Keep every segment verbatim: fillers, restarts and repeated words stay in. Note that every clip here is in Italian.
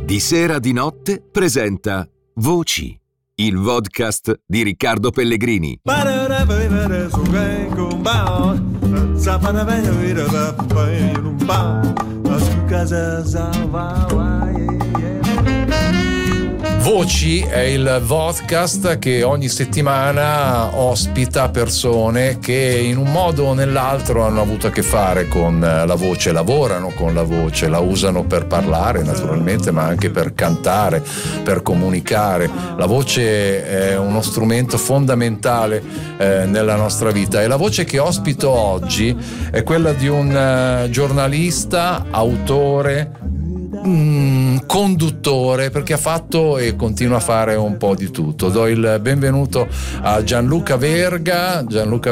Di sera di notte presenta Voci, il vodcast di Riccardo Pellegrini. Voci è il vodcast che ogni settimana ospita persone che in un modo o nell'altro hanno avuto a che fare con la voce, lavorano con la voce, la usano per parlare naturalmente, ma anche per cantare, per comunicare. La voce è uno strumento fondamentale eh, nella nostra vita, e la voce che ospito oggi è quella di un uh, giornalista, autore, Mm, conduttore, perché ha fatto e continua a fare un po' di tutto. Do il benvenuto a Gianluca Verga. Gianluca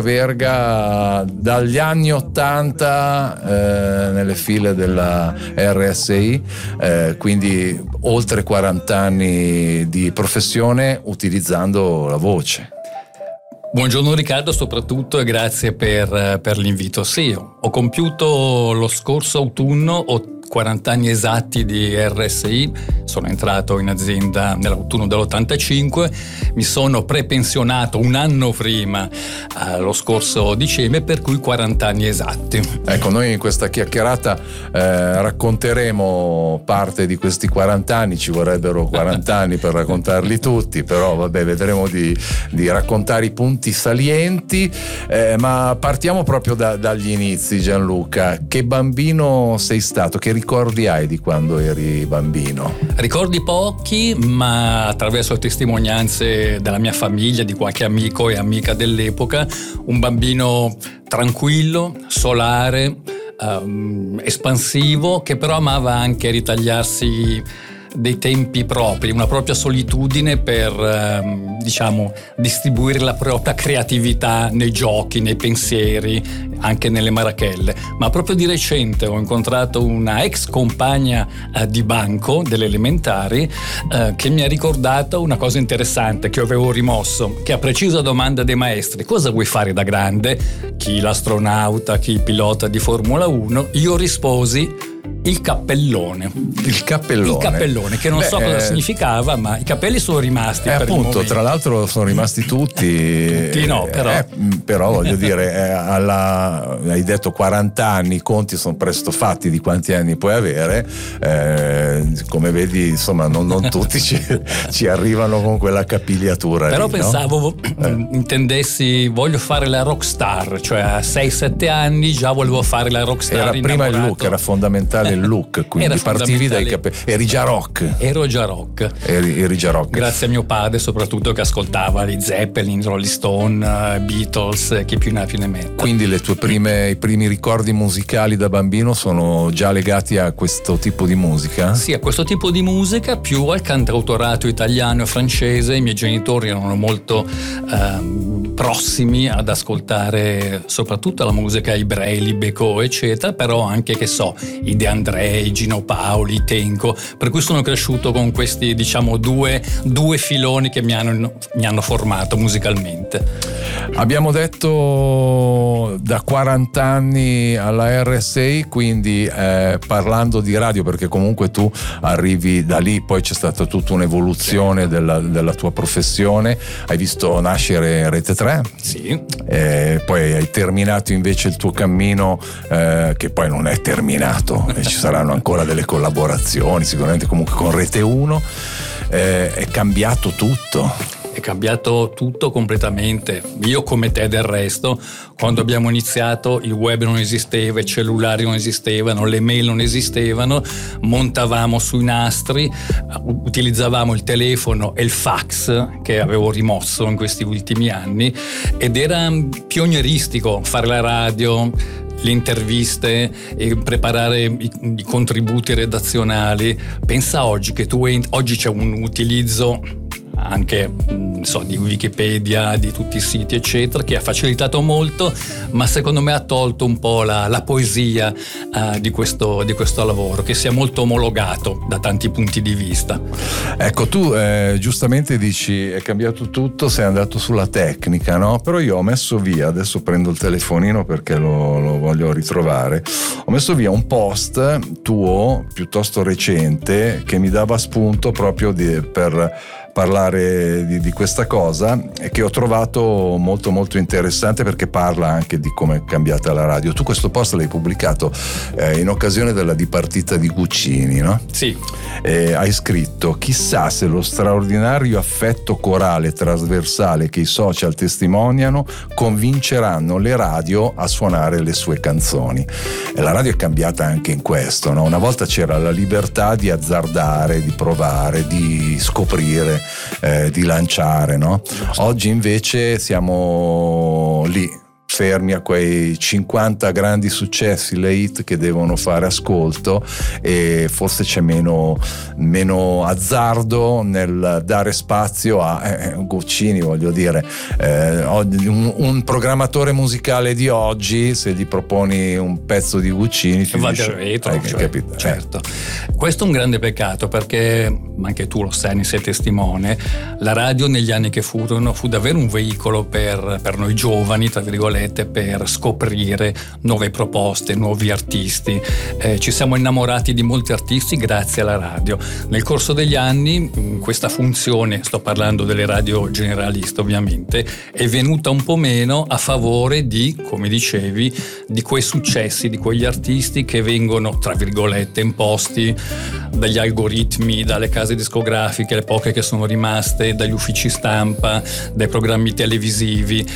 Verga dagli anni ottanta eh, nelle file della R S I, eh, quindi oltre quaranta anni di professione utilizzando la voce. Buongiorno Riccardo, soprattutto, e grazie per, per l'invito. Sì, ho compiuto lo scorso autunno ho quaranta anni esatti di R S I, sono entrato in azienda nell'autunno dell'ottantacinque, mi sono prepensionato un anno prima, eh, lo scorso dicembre, per cui quaranta anni esatti. Ecco, noi in questa chiacchierata eh, racconteremo parte di questi quaranta anni, ci vorrebbero quaranta anni per raccontarli tutti, però vabbè, vedremo di, di raccontare i punti salienti, eh, ma partiamo proprio da, dagli inizi. Gianluca, che bambino sei stato? Che ricordi hai di quando eri bambino? Ricordi pochi, ma attraverso le testimonianze della mia famiglia, di qualche amico e amica dell'epoca, un bambino tranquillo, solare, um, espansivo, che però amava anche ritagliarsi dei tempi propri, una propria solitudine per ehm, diciamo distribuire la propria creatività nei giochi, nei pensieri, anche nelle marachelle. Ma proprio di recente ho incontrato una ex compagna eh, di banco delle elementari eh, che mi ha ricordato una cosa interessante che io avevo rimosso, che a precisa domanda dei maestri: cosa vuoi fare da grande? Chi l'astronauta, chi il pilota di Formula uno? Io risposi: il cappellone. Il cappellone. Il cappellone, che non Beh, so cosa significava, ma i capelli sono rimasti. Eh, per appunto, tra l'altro sono rimasti tutti. Tutti no, però. Eh, però voglio dire, eh, alla, hai detto quaranta anni, i conti sono presto fatti di quanti anni puoi avere. Eh, come vedi, insomma, non, non tutti ci, ci arrivano con quella capigliatura. Però lì, pensavo no? eh. intendessi, voglio fare la rockstar, cioè a sei sette anni già volevo fare la rockstar. Era prima innamorato. il look, era fondamentale il look, quindi partivi dai capelli. Eri già rock. Ero già rock. Eri, eri già rock. Grazie a mio padre, soprattutto, che ascoltava gli Zeppelin, Rolling Stone, Beatles, chi più ne ha più ne metta. Quindi le tue prime, i primi ricordi musicali da bambino sono già legati a questo tipo di musica? Sì, a questo tipo di musica, più al cantautorato italiano e francese. I miei genitori erano molto ehm, prossimi ad ascoltare soprattutto la musica ebrei, Libeco, eccetera, però anche, che so, i De Andrei, Gino Paoli, Tenco, per cui sono cresciuto con questi, diciamo, due, due filoni che mi hanno, mi hanno formato musicalmente. Abbiamo detto da quaranta anni alla R S I, quindi eh, parlando di radio, perché comunque tu arrivi da lì, poi c'è stata tutta un'evoluzione della, della tua professione, hai visto nascere Rete tre, sì. eh, poi hai terminato invece il tuo cammino, eh, che poi non è terminato, e ci saranno ancora delle collaborazioni sicuramente comunque con Rete uno. Eh, è cambiato tutto. È cambiato tutto completamente. Io, come te del resto, quando abbiamo iniziato il web non esisteva, i cellulari non esistevano, le mail non esistevano, montavamo sui nastri, utilizzavamo il telefono e il fax, che avevo rimosso in questi ultimi anni, ed era pionieristico fare la radio, le interviste e preparare i, i contributi redazionali. Pensa oggi che tu ent- oggi c'è un utilizzo anche so, di Wikipedia, di tutti i siti eccetera, che ha facilitato molto, ma secondo me ha tolto un po' la, la poesia uh, di, questo, di questo lavoro, che sia molto omologato da tanti punti di vista. Ecco, tu eh, giustamente dici è cambiato tutto, sei andato sulla tecnica, no? Però io ho messo via, adesso prendo il telefonino perché lo, lo voglio ritrovare, ho messo via un post tuo piuttosto recente che mi dava spunto proprio di, per parlare di, di questa cosa, e che ho trovato molto molto interessante, perché parla anche di come è cambiata la radio. Tu questo post l'hai pubblicato eh, in occasione della dipartita di Guccini, no? Sì. Eh, hai scritto: chissà se lo straordinario affetto corale trasversale che i social testimoniano convinceranno le radio a suonare le sue canzoni. E la radio è cambiata anche in questo, no? Una volta c'era la libertà di azzardare, di provare, di scoprire, Eh, di lanciare, no? Oggi invece siamo lì, fermi a quei cinquanta grandi successi, le hit che devono fare ascolto, e forse c'è meno, meno azzardo nel dare spazio a eh, Guccini, voglio dire, eh, un, un programmatore musicale di oggi, se gli proponi un pezzo di Guccini ti va dice, retro, hai cioè, capito? Certo. Questo è un grande peccato, perché, ma anche tu lo sai, ne sei testimone, la radio negli anni che furono fu davvero un veicolo per, per noi giovani, tra virgolette, per scoprire nuove proposte, nuovi artisti. Eh, ci siamo innamorati di molti artisti grazie alla radio. Nel corso degli anni questa funzione, sto parlando delle radio generaliste ovviamente, è venuta un po' meno a favore di, come dicevi, di quei successi, di quegli artisti che vengono, tra virgolette, imposti dagli algoritmi, dalle case discografiche, le poche che sono rimaste, dagli uffici stampa, dai programmi televisivi.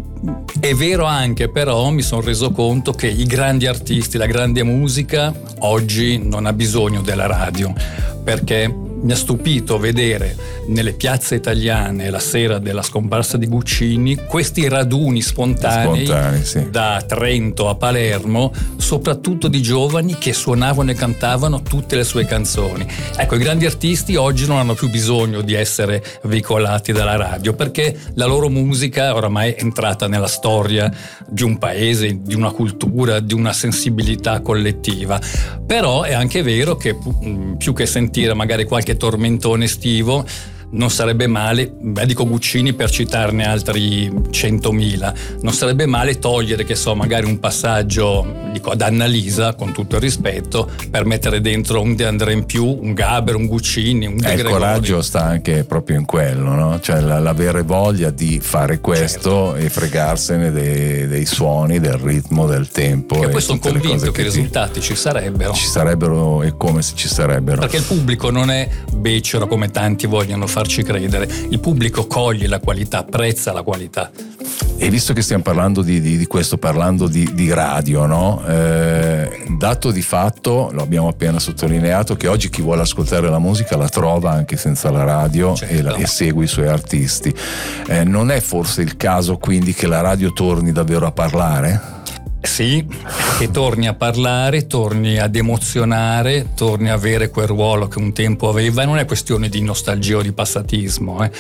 È vero anche, però mi sono reso conto che i grandi artisti, la grande musica oggi non ha bisogno della radio, perché mi ha stupito vedere nelle piazze italiane la sera della scomparsa di Guccini questi raduni spontanei, spontanei sì. Da Trento a Palermo, soprattutto di giovani che suonavano e cantavano tutte le sue canzoni. Ecco, i grandi artisti oggi non hanno più bisogno di essere veicolati dalla radio, perché la loro musica oramai è entrata nella storia di un paese, di una cultura, di una sensibilità collettiva. Però è anche vero che più che sentire magari qualche tormentone estivo, non sarebbe male, beh, dico Guccini per citarne altri centomila, non sarebbe male togliere, che so, magari un passaggio, dico, ad Annalisa, con tutto il rispetto, per mettere dentro un De André in più, un Gaber, un Guccini, un De eh, Gregori. Il coraggio sta anche proprio in quello, no? Cioè l'avere voglia di fare questo, certo, e fregarsene dei, dei suoni, del ritmo, del tempo. E poi sono convinto che i ti... risultati ci sarebbero. Ci sarebbero, e come se ci sarebbero. Perché il pubblico non è becero come tanti vogliono farci credere, il pubblico coglie la qualità, apprezza la qualità. E visto che stiamo parlando di, di, di questo, parlando di, di radio, no? Eh, dato di fatto, lo abbiamo appena sottolineato, che oggi chi vuole ascoltare la musica la trova anche senza la radio, certo, e, la, e segue i suoi artisti. Eh, non è forse il caso quindi che la radio torni davvero a parlare? Sì, che torni a parlare, torni ad emozionare, torni a avere quel ruolo che un tempo aveva, e non è questione di nostalgia o di passatismo, eh.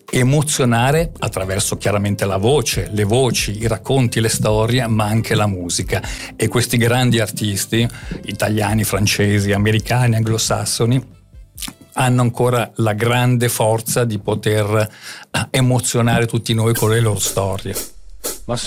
Emozionare attraverso chiaramente la voce, le voci, i racconti, le storie, ma anche la musica. E questi grandi artisti, italiani, francesi, americani, anglosassoni, hanno ancora la grande forza di poter emozionare tutti noi con le loro storie.